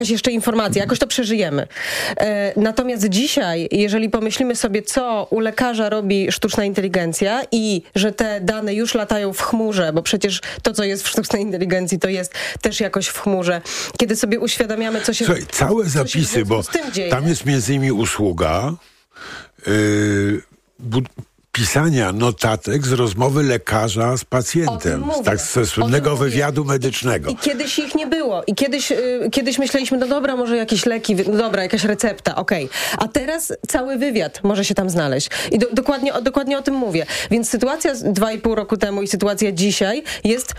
jeszcze informacja, jakoś to przeżyjemy. Natomiast dzisiaj, jeżeli pomyślimy sobie, co u lekarza robi sztuczna inteligencja i że te dane już latają w chmurze, bo przecież to, co jest w sztucznej inteligencji, to jest też jakoś w chmurze. Kiedy sobie uświadamiamy, co się Słuchaj, całe zapisy, bo tam jest między innymi usługa pisania notatek z rozmowy lekarza z pacjentem, ze słynnego wywiadu medycznego. I kiedyś ich nie było. I kiedyś myśleliśmy, no dobra, może jakieś leki, no dobra, jakaś recepta, okej. A teraz cały wywiad może się tam znaleźć. I dokładnie o tym mówię. Więc sytuacja 2,5 roku temu i sytuacja dzisiaj jest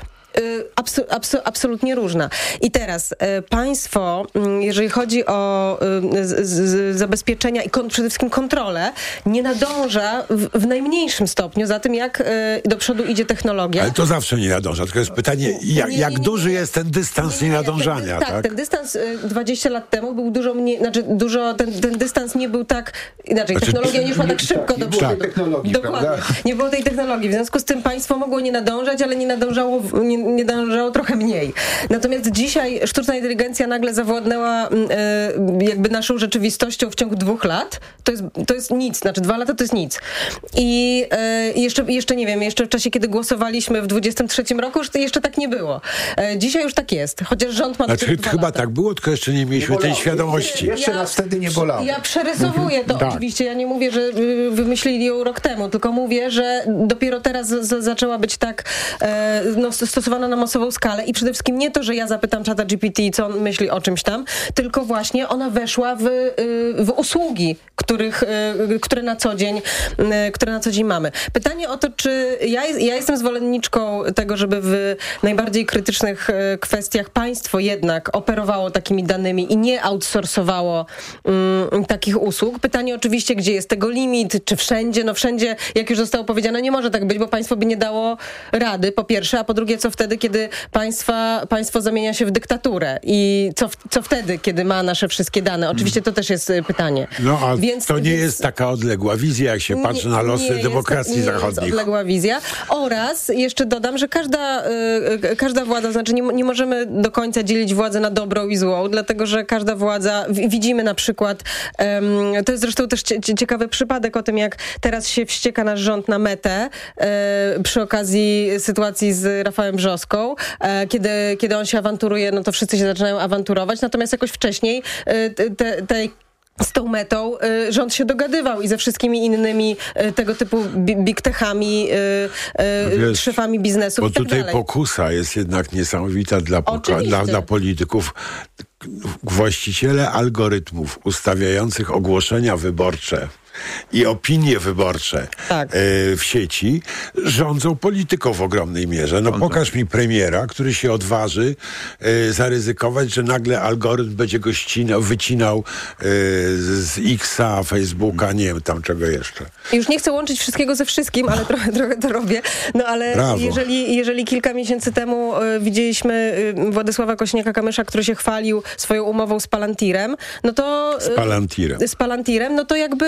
absolutnie różna. I teraz państwo, jeżeli chodzi o zabezpieczenia i przede wszystkim kontrolę, nie nadąża w najmniejszym stopniu za tym, jak do przodu idzie technologia. Ale to zawsze nie nadąża. Tylko jest pytanie, jak duży jest ten dystans nienadążania? Tak, ten dystans 20 lat temu był dużo mniej, ten dystans nie był tak, technologia nie szła tak szybko do przodu. Dokładnie. Nie było tej technologii. W związku z tym państwo mogło nie nadążać, ale nie nadążało trochę mniej. Natomiast dzisiaj sztuczna inteligencja nagle zawładnęła jakby naszą rzeczywistością w ciągu 2 lat. To jest nic. 2 lata to jest nic. I jeszcze nie wiem, jeszcze w czasie, kiedy głosowaliśmy w 23 roku, jeszcze tak nie było. Dzisiaj już tak jest. Chociaż rząd ma chyba lata. Tak było, tylko jeszcze nie mieliśmy tej świadomości. Jeszcze nas wtedy nie bolało. Ja przerysowuję to oczywiście. Ja nie mówię, że wymyślili ją rok temu, tylko mówię, że dopiero teraz zaczęła być tak stosowana na masową skalę i przede wszystkim nie to, że ja zapytam ChatGPT, co on myśli o czymś tam, tylko właśnie ona weszła w usługi, które na co dzień mamy. Pytanie o to, czy ja jestem zwolenniczką tego, żeby w najbardziej krytycznych kwestiach państwo jednak operowało takimi danymi i nie outsourcowało takich usług. Pytanie oczywiście, gdzie jest tego limit, czy wszędzie? No wszędzie, jak już zostało powiedziane, nie może tak być, bo państwo by nie dało rady, po pierwsze, a po drugie, co wtedy, kiedy państwo zamienia się w dyktaturę i co wtedy, kiedy ma nasze wszystkie dane? Oczywiście to też jest pytanie. No a to nie jest taka odległa wizja, jak się patrzy na losy demokracji zachodnich. Nie jest odległa wizja. Oraz jeszcze dodam, że każda władza, znaczy nie możemy do końca dzielić władzę na dobrą i złą, dlatego, że każda władza, widzimy na przykład, to jest zresztą też ciekawy przypadek o tym, jak teraz się wścieka nasz rząd na Metę przy okazji sytuacji z Rafałem Brzoską, kiedy on się awanturuje, no to wszyscy się zaczynają awanturować, natomiast jakoś wcześniej z tą Metą rząd się dogadywał i ze wszystkimi innymi tego typu big techami, szefami biznesu. Bo tutaj pokusa jest jednak niesamowita dla polityków. Właściciele algorytmów ustawiających ogłoszenia wyborcze i opinie wyborcze w sieci rządzą polityką w ogromnej mierze. No pokaż mi premiera, który się odważy zaryzykować, że nagle algorytm będzie go wycinał z X-a, Facebooka, nie wiem tam czego jeszcze. Już nie chcę łączyć wszystkiego ze wszystkim, ale trochę to robię. No ale jeżeli kilka miesięcy temu widzieliśmy Władysława Kosiniaka-Kamysza, który się chwalił swoją umową z Palantirem, no to... Z Palantirem, no to jakby...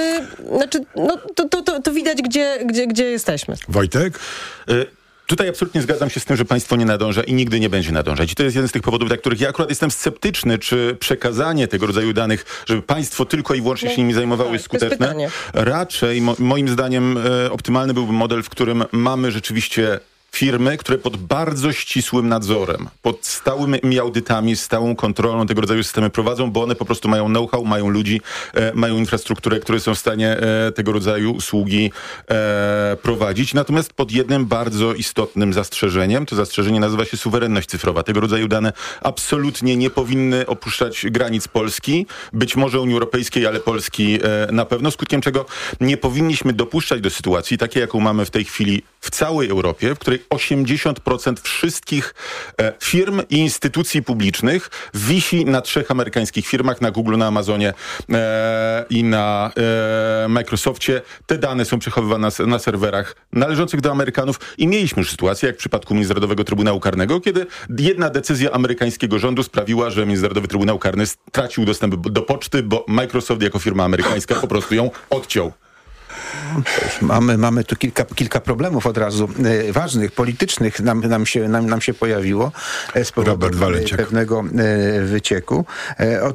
to widać, gdzie jesteśmy. Wojtek? Tutaj absolutnie zgadzam się z tym, że państwo nie nadąża i nigdy nie będzie nadążać. I to jest jeden z tych powodów, dla których ja akurat jestem sceptyczny, czy przekazanie tego rodzaju danych, żeby państwo tylko i wyłącznie się nimi zajmowało, jest skuteczne. Raczej, moim zdaniem, optymalny byłby model, w którym mamy rzeczywiście firmy, które pod bardzo ścisłym nadzorem, pod stałymi audytami, stałą kontrolą tego rodzaju systemy prowadzą, bo one po prostu mają know-how, mają ludzi, mają infrastrukturę, które są w stanie tego rodzaju usługi prowadzić. Natomiast pod jednym bardzo istotnym zastrzeżeniem, to zastrzeżenie nazywa się suwerenność cyfrowa. Tego rodzaju dane absolutnie nie powinny opuszczać granic Polski, być może Unii Europejskiej, ale Polski na pewno, skutkiem czego nie powinniśmy dopuszczać do sytuacji takiej, jaką mamy w tej chwili w całej Europie, w której 80% wszystkich firm i instytucji publicznych wisi na 3 amerykańskich firmach, na Google, na Amazonie i na Microsoftie. Te dane są przechowywane na serwerach należących do Amerykanów i mieliśmy już sytuację, jak w przypadku Międzynarodowego Trybunału Karnego, kiedy jedna decyzja amerykańskiego rządu sprawiła, że Międzynarodowy Trybunał Karny stracił dostęp do poczty, bo Microsoft jako firma amerykańska po prostu ją odciął. Mamy tu kilka problemów od razu ważnych, politycznych nam się pojawiło z powodu pewnego wycieku.